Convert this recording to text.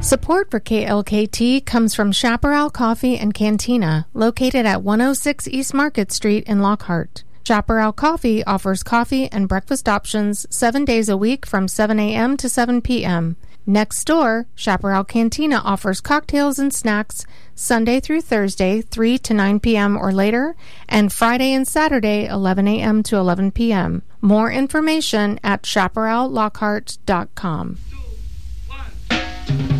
Support for KLKT comes from Chaparral Coffee and Cantina, located at 106 East Market Street in Lockhart. Chaparral Coffee offers coffee and breakfast options 7 days a week from 7 a.m. to 7 p.m. Next door, Chaparral Cantina offers cocktails and snacks Sunday through Thursday, 3 to 9 p.m. or later, and Friday and Saturday, 11 a.m. to 11 p.m. More information at chaparrallockhart.com. 2, 1.